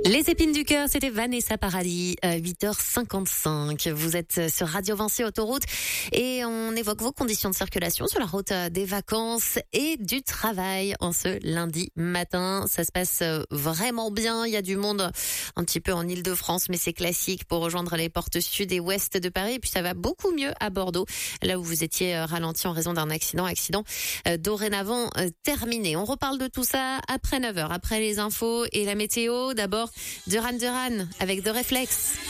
Les épines du cœur, c'était Vanessa Paradis, 8h55. Vous êtes sur Radio Vinci Autoroute et on évoque vos conditions de circulation sur la route des vacances et du travail en ce lundi matin. Ça se passe vraiment bien. Il y a du monde un petit peu en Île-de-France, mais c'est classique pour rejoindre les portes sud et ouest de Paris. Et puis ça va beaucoup mieux à Bordeaux, là où vous étiez ralenti en raison d'un accident dorénavant terminé. On reparle de tout ça après 9h, après les infos et la météo. D'abord, Duran Duran avec The Reflex.